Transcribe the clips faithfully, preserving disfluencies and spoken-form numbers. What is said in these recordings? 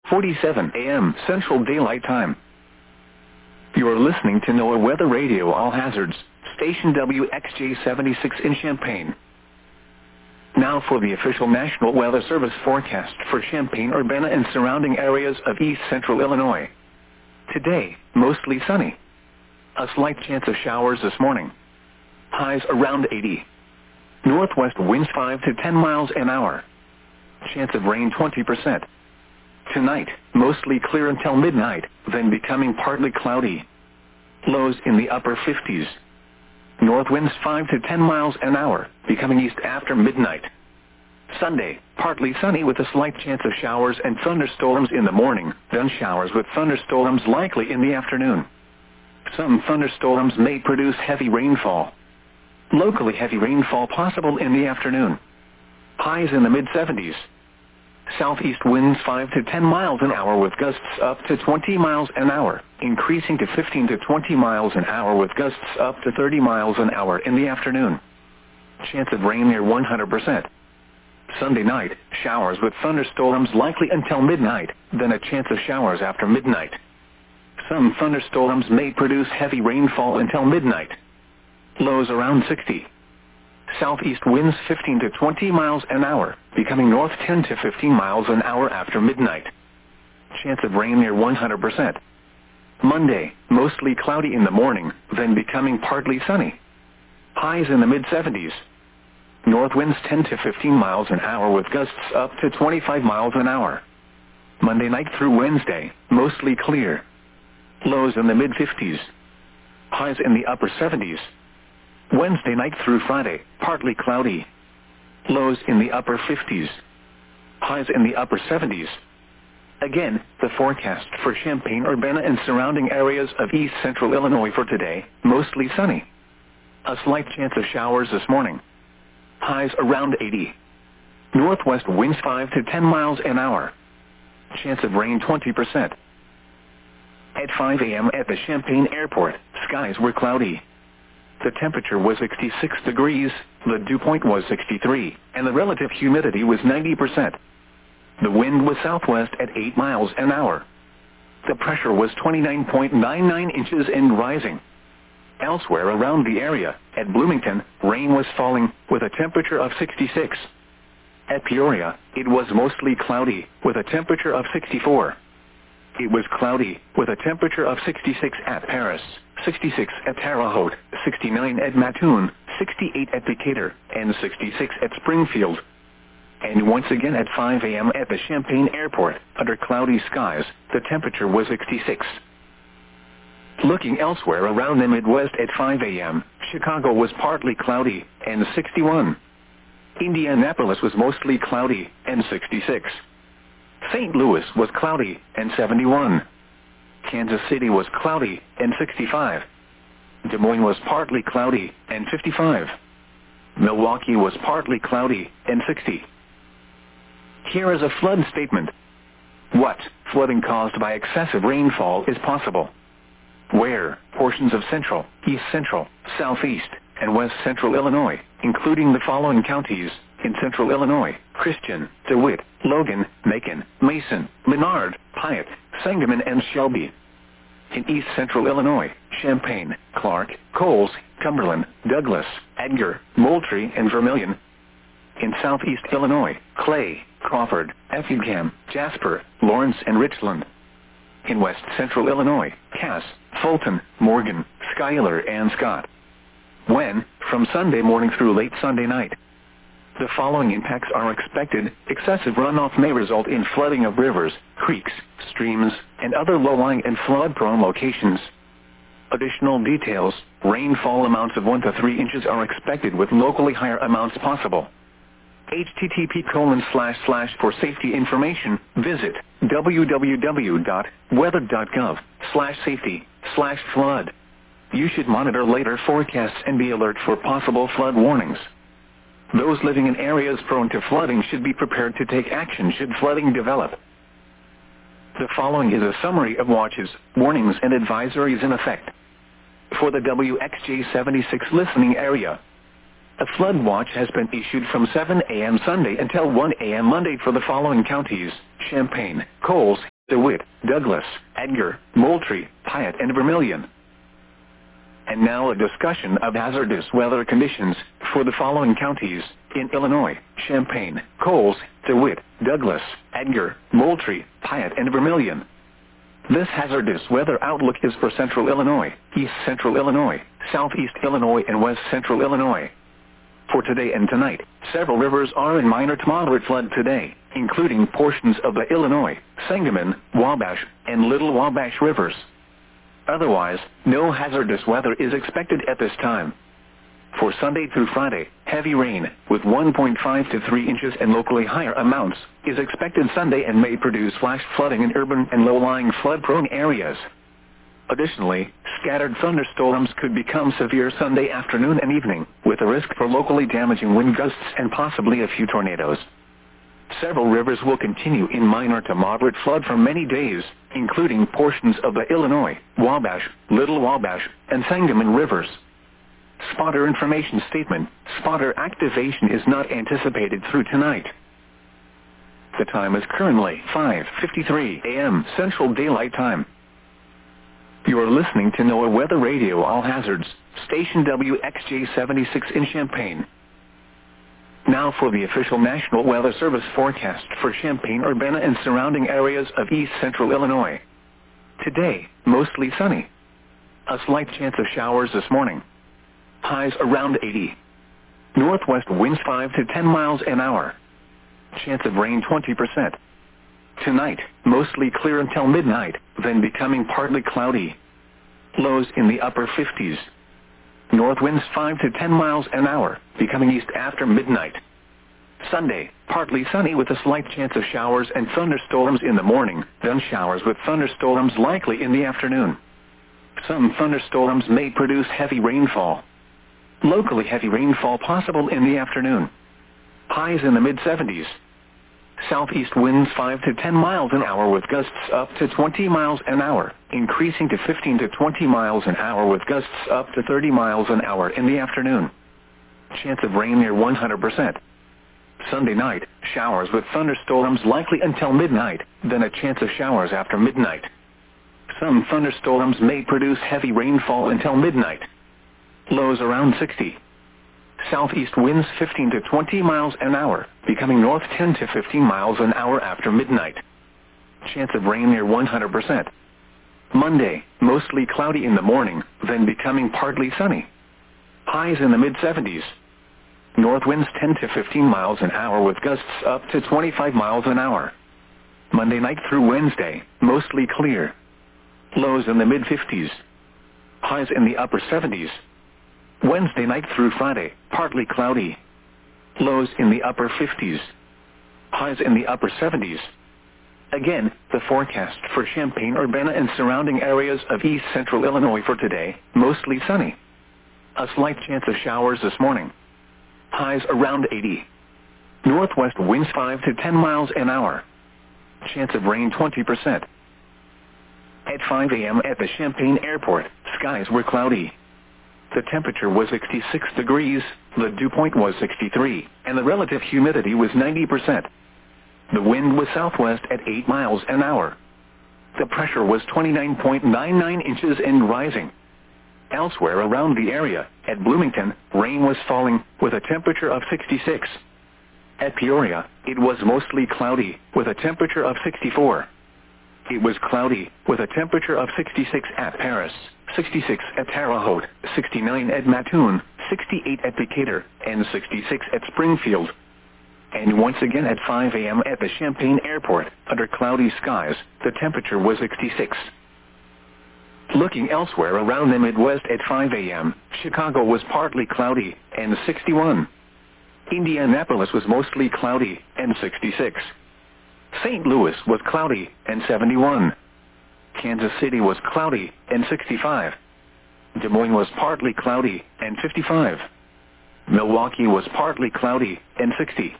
forty-seven a m Central Daylight Time. You are listening to NOAA Weather Radio All Hazards, station W X J seventy-six in Champaign. Now for the official National Weather Service forecast for Champaign-Urbana and surrounding areas of east central Illinois. Today, mostly sunny. A slight chance of showers this morning. Highs around eighty. Northwest winds five to ten miles an hour. Chance of rain twenty percent. Tonight, mostly clear until midnight, then becoming partly cloudy. Lows in the upper fifties. North winds five to ten miles an hour, becoming east after midnight. Sunday, partly sunny with a slight chance of showers and thunderstorms in the morning, then showers with thunderstorms likely in the afternoon. Some thunderstorms may produce heavy rainfall. Locally heavy rainfall possible in the afternoon. Highs in the mid seventies. Southeast winds five to ten miles an hour with gusts up to twenty miles an hour, increasing to fifteen to twenty miles an hour with gusts up to thirty miles an hour in the afternoon. Chance of rain near one hundred percent. Sunday night, showers with thunderstorms likely until midnight, then a chance of showers after midnight. Some thunderstorms may produce heavy rainfall until midnight. Lows around sixty. Southeast winds fifteen to twenty miles an hour, becoming north ten to fifteen miles an hour after midnight. Chance of rain near one hundred percent. Monday, mostly cloudy in the morning, then becoming partly sunny. Highs in the mid seventies. North winds ten to fifteen miles an hour with gusts up to twenty-five miles an hour. Monday night through Wednesday, mostly clear. Lows in the mid fifties. Highs in the upper seventies. Wednesday night through Friday, partly cloudy. Lows in the upper fifties. Highs in the upper seventies. Again, the forecast for Champaign-Urbana and surrounding areas of east central Illinois for today, mostly sunny. A slight chance of showers this morning. Highs around eighty. Northwest winds five to ten miles an hour. Chance of rain twenty percent. At five a m at the Champaign Airport, skies were cloudy. The temperature was sixty-six degrees, the dew point was sixty-three, and the relative humidity was ninety percent. The wind was southwest at eight miles an hour. The pressure was twenty-nine point nine nine inches and rising. Elsewhere around the area, at Bloomington, rain was falling, with a temperature of sixty-six. At Peoria, it was mostly cloudy, with a temperature of sixty-four. It was cloudy, with a temperature of sixty-six at Paris, sixty-six at Terre Haute, sixty-nine at Mattoon, sixty-eight at Decatur, and sixty-six at Springfield. And once again at five a m at the Champaign Airport, under cloudy skies, the temperature was sixty-six. Looking elsewhere around the Midwest at five a m, Chicago was partly cloudy, and sixty-one. Indianapolis was mostly cloudy, and sixty-six. Saint Louis was cloudy, and seventy-one. Kansas City was cloudy, and sixty-five. Des Moines was partly cloudy, and fifty-five. Milwaukee was partly cloudy, and sixty. Here is a flood statement. What flooding caused by excessive rainfall is possible? Where portions of central, east central, southeast, and west central Illinois, including the following counties, in central Illinois: Christian, DeWitt, Logan, Macon, Mason, Menard, Piatt, Sangamon, and Shelby. In east central Illinois: Champaign, Clark, Coles, Cumberland, Douglas, Edgar, Moultrie, and Vermilion. In southeast Illinois: Clay, Crawford, Effingham, Jasper, Lawrence, and Richland. In west central Illinois: Cass, Fulton, Morgan, Schuyler, and Scott. When? From Sunday morning through late Sunday night. The following impacts are expected. Excessive runoff may result in flooding of rivers, creeks, streams, and other low-lying and flood-prone locations. Additional details: rainfall amounts of one to three inches are expected, with locally higher amounts possible. H T T P colon slash slash for safety information, visit w w w dot weather dot gov slash safety slash flood. You should monitor later forecasts and be alert for possible flood warnings. Those living in areas prone to flooding should be prepared to take action should flooding develop. The following is a summary of watches, warnings, and advisories in effect. For the W X J seventy-six listening area, a flood watch has been issued from seven a m Sunday until one a m Monday for the following counties: Champaign, Coles, DeWitt, Douglas, Edgar, Moultrie, Piatt, and Vermilion. And now a discussion of hazardous weather conditions for the following counties in Illinois: Champaign, Coles, DeWitt, Douglas, Edgar, Moultrie, Piatt, and Vermilion. This hazardous weather outlook is for Central Illinois, East Central Illinois, Southeast Illinois, and West Central Illinois. For today and tonight, several rivers are in minor to moderate flood today, including portions of the Illinois, Sangamon, Wabash, and Little Wabash rivers. Otherwise, no hazardous weather is expected at this time. For Sunday through Friday, heavy rain, with one point five to three inches and locally higher amounts, is expected Sunday and may produce flash flooding in urban and low-lying flood-prone areas. Additionally, scattered thunderstorms could become severe Sunday afternoon and evening, with a risk for locally damaging wind gusts and possibly a few tornadoes. Several rivers will continue in minor to moderate flood for many days, including portions of the Illinois, Wabash, Little Wabash, and Sangamon rivers. Spotter information statement: spotter activation is not anticipated through tonight. The time is currently five fifty-three a m Central Daylight Time. You are listening to NOAA Weather Radio All Hazards, station W X J seventy-six in Champaign. Now for the official National Weather Service forecast for Champaign, Urbana, and surrounding areas of East Central Illinois. Today, mostly sunny. A slight chance of showers this morning. Highs around eighty. Northwest winds five to ten miles an hour. Chance of rain twenty percent. Tonight, mostly clear until midnight, then becoming partly cloudy. Lows in the upper fifties. North winds five to ten miles an hour, becoming east after midnight. Sunday, partly sunny with a slight chance of showers and thunderstorms in the morning, then showers with thunderstorms likely in the afternoon. Some thunderstorms may produce heavy rainfall. Locally heavy rainfall possible in the afternoon. Highs in the mid seventies. Southeast winds five to ten miles an hour with gusts up to twenty miles an hour, increasing to fifteen to twenty miles an hour with gusts up to thirty miles an hour in the afternoon. Chance of rain near one hundred percent. Sunday night, showers with thunderstorms likely until midnight, then a chance of showers after midnight. Some thunderstorms may produce heavy rainfall until midnight. Lows around sixty. Southeast winds fifteen to twenty miles an hour, becoming north ten to fifteen miles an hour after midnight. Chance of rain near one hundred percent. Monday, mostly cloudy in the morning, then becoming partly sunny. Highs in the mid seventies. North winds ten to fifteen miles an hour with gusts up to twenty-five miles an hour. Monday night through Wednesday, mostly clear. Lows in the mid fifties. Highs in the upper seventies. Wednesday night through Friday, partly cloudy. Lows in the upper fifties. Highs in the upper seventies. Again, the forecast for Champaign, Urbana, and surrounding areas of East Central Illinois for today: mostly sunny. A slight chance of showers this morning. Highs around eighty. Northwest winds five to ten miles an hour. Chance of rain twenty percent. At five a m at the Champaign Airport, skies were cloudy. The temperature was sixty-six degrees, the dew point was sixty-three, and the relative humidity was ninety percent. The wind was southwest at eight miles an hour. The pressure was twenty-nine point nine nine inches and rising. Elsewhere around the area, at Bloomington, rain was falling, with a temperature of sixty-six. At Peoria, it was mostly cloudy, with a temperature of sixty-four. It was cloudy, with a temperature of sixty-six at Paris, sixty-six at Terre Haute, sixty-nine at Mattoon, sixty-eight at Decatur, and sixty-six at Springfield. And once again at five a m at the Champaign Airport, under cloudy skies, the temperature was sixty-six. Looking elsewhere around the Midwest at five a m, Chicago was partly cloudy, and sixty-one. Indianapolis was mostly cloudy, and sixty-six. Saint Louis was cloudy, and seventy-one. Kansas City was cloudy, and sixty-five. Des Moines was partly cloudy, and fifty-five. Milwaukee was partly cloudy, and sixty.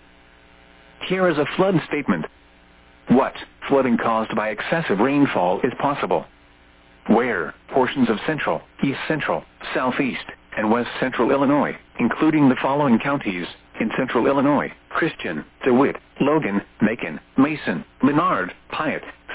Here is a flood statement. What flooding caused by excessive rainfall is possible? Where portions of central, east central, southeast, and west central Illinois, including the following counties in central Illinois: Christian, DeWitt, Logan, Macon, Mason, Menard, Piatt,